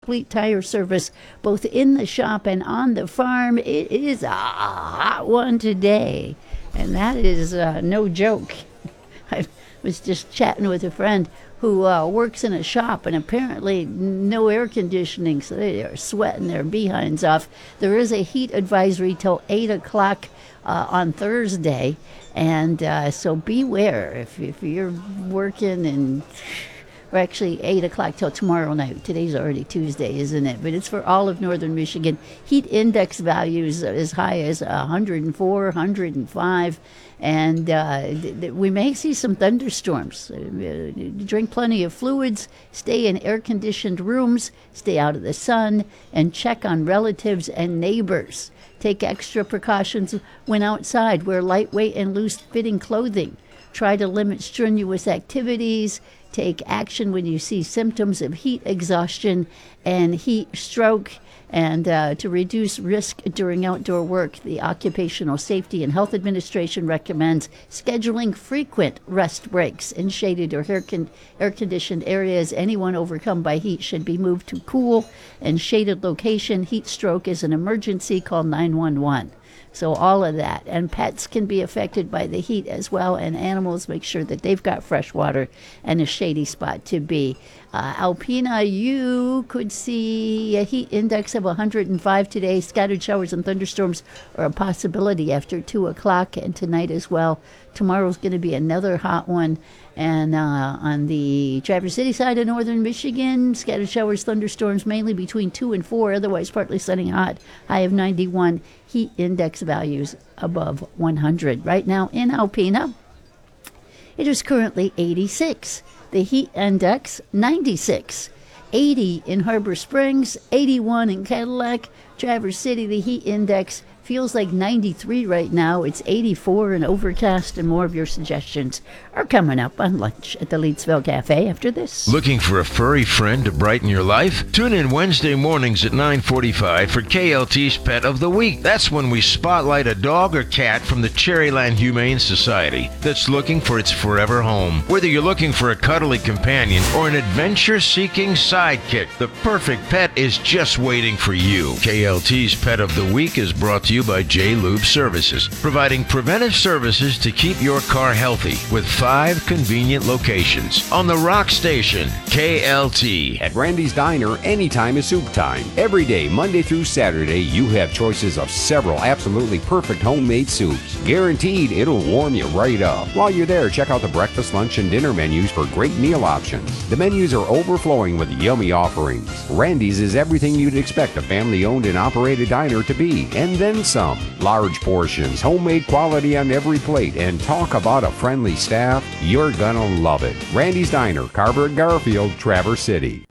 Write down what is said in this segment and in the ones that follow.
complete tire service both in the shop and on the farm. It is a hot one today, and that is no joke. I was just chatting with a friend who works in a shop, and apparently no air conditioning, so they are sweating their behinds off. There is a heat advisory till 8 o'clock on Thursday, and so beware if you're working and... Or actually 8 o'clock till tomorrow night. Today's already Tuesday, isn't it? But it's for all of northern Michigan. Heat index values as high as 104, 105. And we may see some thunderstorms. Drink plenty of fluids, stay in air-conditioned rooms, stay out of the sun, and check on relatives and neighbors. Take extra precautions when outside. Wear lightweight and loose-fitting clothing. Try to limit strenuous activities. Take action when you see symptoms of heat exhaustion and heat stroke. And to reduce risk during outdoor work, the Occupational Safety and Health Administration recommends scheduling frequent rest breaks in shaded or air-conditioned areas. Anyone overcome by heat should be moved to cool and shaded location. Heat stroke is an emergency. Call 911. So all of that. And pets can be affected by the heat as well. And animals, make sure that they've got fresh water and a shady spot to be. Alpena, you could see a heat index of 105 today. Scattered showers and thunderstorms are a possibility after 2 o'clock and tonight as well. Tomorrow's going to be another hot one. And on the Traverse City side of northern Michigan, scattered showers, thunderstorms mainly between 2 and 4, otherwise partly sunny hot. High of 91, heat index values above 100. Right now in Alpena, it is currently 86. The heat index, 96. 80 in Harbor Springs, 81 in Cadillac. Traverse City, the heat index feels like 93 right now. It's 84 and overcast, and more of your suggestions are coming up on lunch at the Leedsville Cafe after this. Looking for a furry friend to brighten your life? Tune in Wednesday mornings at 9:45 for KLT's Pet of the Week. That's when we spotlight a dog or cat from the Cherryland Humane Society that's looking for its forever home. Whether you're looking for a cuddly companion or an adventure-seeking sidekick, the perfect pet is just waiting for you. KLT's Pet of the Week is brought to you by J. Lube Services, providing preventive services to keep your car healthy with 5 convenient locations on the Rock Station, KLT. At Randy's Diner, anytime is soup time. Every day, Monday through Saturday, you have choices of several absolutely perfect homemade soups. Guaranteed, it'll warm you right up. While you're there, check out the breakfast, lunch, and dinner menus for great meal options. The menus are overflowing with yummy offerings. Randy's is everything you'd expect a family-owned and operated diner to be, and then some. Large portions, homemade quality on every plate, and talk about a friendly staff. You're gonna love it. Randy's Diner, Carver and Garfield, Traverse City.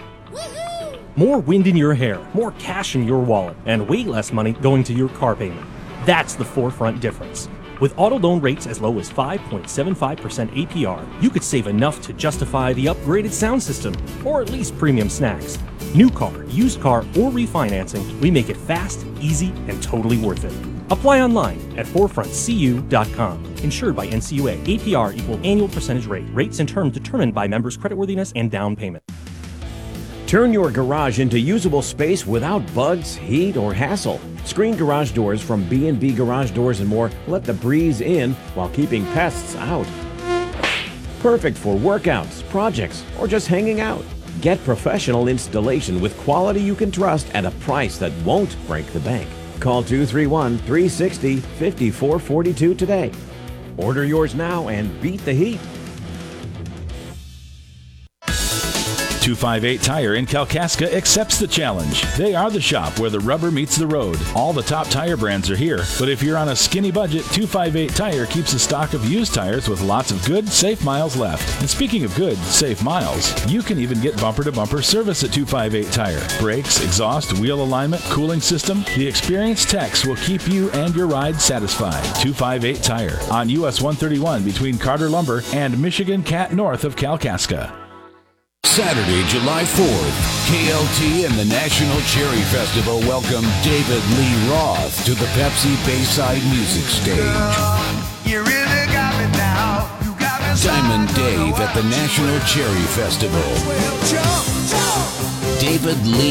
More wind in your hair, more cash in your wallet, and way less money going to your car payment. That's the Forefront difference. With auto loan rates as low as 5.75% APR, you could save enough to justify the upgraded sound system, or at least premium snacks. New car, used car, or refinancing, we make it fast, easy, and totally worth it. Apply online at forefrontcu.com. Insured by NCUA. APR equal annual percentage rate. Rates and terms determined by members' creditworthiness and down payment. Turn your garage into usable space without bugs, heat, or hassle. Screen garage doors from B&B Garage Doors and More let the breeze in while keeping pests out. Perfect for workouts, projects, or just hanging out. Get professional installation with quality you can trust at a price that won't break the bank. Call 231-360-5442 today. Order yours now and beat the heat. 258 Tire in Kalkaska accepts the challenge. They are the shop where the rubber meets the road. All the top tire brands are here, but if you're on a skinny budget, 258 Tire keeps a stock of used tires with lots of good, safe miles left. And speaking of good, safe miles, you can even get bumper-to-bumper service at 258 Tire. Brakes, exhaust, wheel alignment, cooling system. The experienced techs will keep you and your ride satisfied. 258 Tire on US 131 between Carter Lumber and Michigan Cat north of Kalkaska. Saturday, July 4th, KLT and the National Cherry Festival welcome David Lee Roth to the Pepsi Bayside Music Stage. Diamond Dave at the National Cherry Festival. David Lee